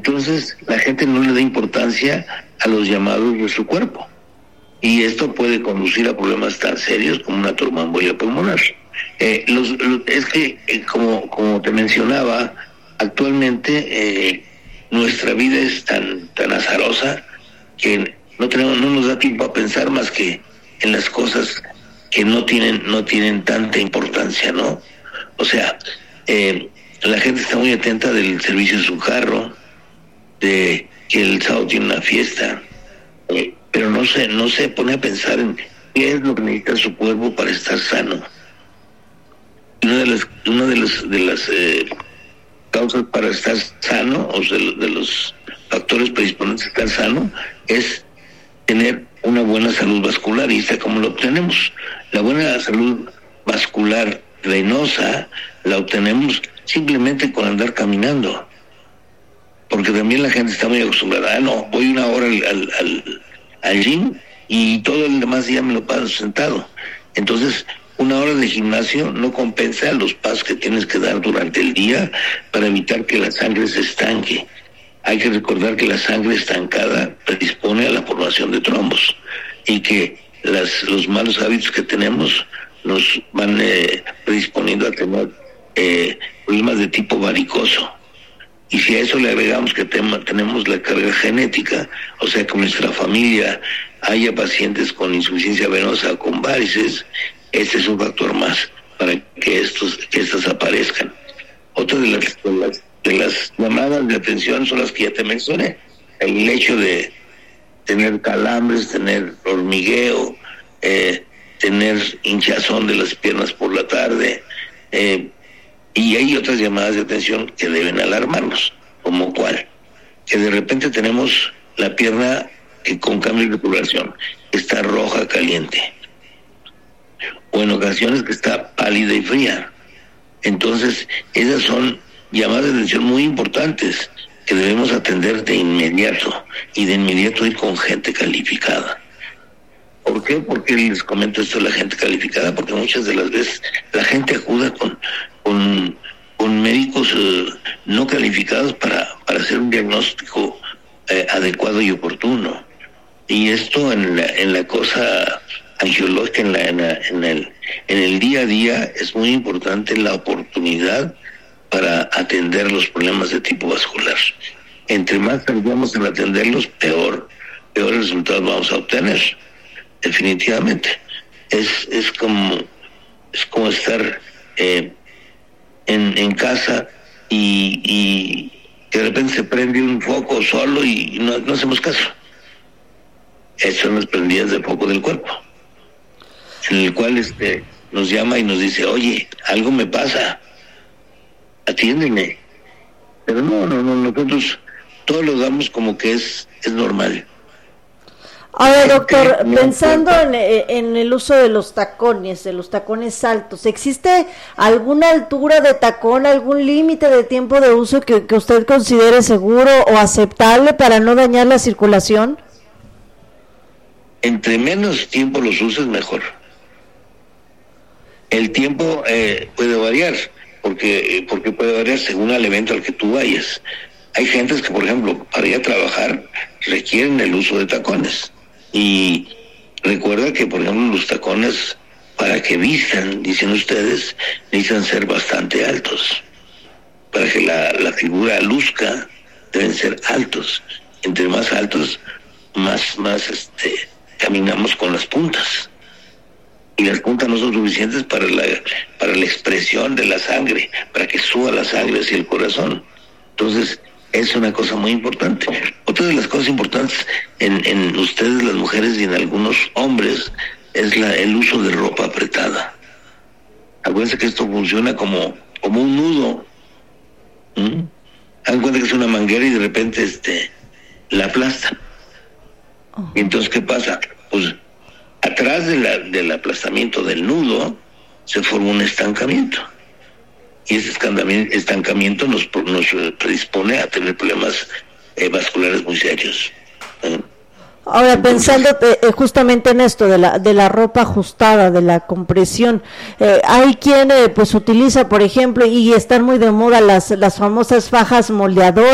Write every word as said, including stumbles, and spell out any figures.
entonces la gente no le da importancia a los llamados de su cuerpo. Y esto puede conducir a problemas tan serios como una tromboembolia pulmonar. Eh, los, los, es que, eh, como, como te mencionaba, actualmente eh, nuestra vida es tan, tan azarosa que no tenemos, no nos da tiempo a pensar más que en las cosas que no tienen, no tienen tanta importancia, ¿no? O sea, eh, la gente está muy atenta del servicio de su carro, de que el sábado tiene una fiesta, eh, pero no se, no se pone a pensar en qué es lo que necesita su cuerpo para estar sano. Una de las, una de las, de las eh, causas para estar sano, o de, de los factores predisponentes a estar sano, es tener una buena salud vascular. ¿Y esta cómo lo obtenemos? La buena salud vascular venosa la obtenemos simplemente con andar caminando, porque también la gente está muy acostumbrada. Ah, no, voy una hora al, al, al, al gym y todo el demás día me lo paso sentado. Entonces, una hora de gimnasio no compensa los pasos que tienes que dar durante el día para evitar que la sangre se estanque. Hay que recordar que la sangre estancada predispone a la formación de trombos y que las, los malos hábitos que tenemos nos van eh, predisponiendo a tener eh, problemas de tipo varicoso. Y si a eso le agregamos que tema, tenemos la carga genética, o sea que en nuestra familia haya pacientes con insuficiencia venosa o con varices, este es un factor más para que estos que estas aparezcan. Otra de las, de las de las llamadas de atención son las que ya te mencioné. El hecho de tener calambres, tener hormigueo, eh, tener hinchazón de las piernas por la tarde, eh, y hay otras llamadas de atención que deben alarmarnos, como cuál, que de repente tenemos la pierna que con cambio de coloración está roja, caliente, o en ocasiones que está pálida y fría. Entonces, esas son llamadas de atención muy importantes que debemos atender de inmediato, y de inmediato ir con gente calificada. ¿Por qué? Porque les comento esto de la gente calificada, porque muchas de las veces la gente acude con, con, con médicos eh, no calificados para, para hacer un diagnóstico eh, adecuado y oportuno. Y esto en la, en la cosa angiológica, en, la, en, la, en, el, en el día a día, es muy importante la oportunidad para atender los problemas de tipo vascular. Entre más tardemos en atenderlos, peor, peores resultados vamos a obtener. Definitivamente. Es, es como es como estar eh, en, en casa y, y de repente se prende un foco solo y no, no hacemos caso. Esas son las prendidas de foco del cuerpo, en el cual este nos llama y nos dice, oye, algo me pasa, atiéndeme. Pero no, no, no, nosotros todo lo damos como que es, es normal. Ahora, doctor, pensando en, en el uso de los tacones, de los tacones altos, ¿existe alguna altura de tacón, algún límite de tiempo de uso que, que usted considere seguro o aceptable para no dañar la circulación? Entre menos tiempo los uses, mejor. El tiempo eh, puede variar, porque, porque puede variar según el evento al que tú vayas. Hay gentes que, por ejemplo, para ir a trabajar requieren el uso de tacones. Y recuerda que, por ejemplo, los tacones, para que vistan, dicen ustedes, necesitan ser bastante altos. Para que la, la figura luzca, deben ser altos. Entre más altos, más, más este, caminamos con las puntas. Y las puntas no son suficientes para la, para la expresión de la sangre, para que suba la sangre hacia el corazón. Entonces, es una cosa muy importante. Otra de las cosas importantes en, en ustedes, las mujeres, y en algunos hombres, es la, el uso de ropa apretada. Acuérdense que esto funciona como, como un nudo. ¿Mm? Hagan cuenta que es una manguera y de repente este, la aplastan. Y entonces, ¿qué pasa? Pues atrás de la, del aplastamiento del nudo se forma un estancamiento. Y ese estancamiento nos, nos predispone a tener problemas eh, vasculares muy serios. ¿Eh? Ahora, pensando eh, justamente en esto de la de la ropa ajustada, de la compresión, eh, hay quien eh, pues utiliza, por ejemplo, y están muy de moda las las famosas fajas moldeadoras.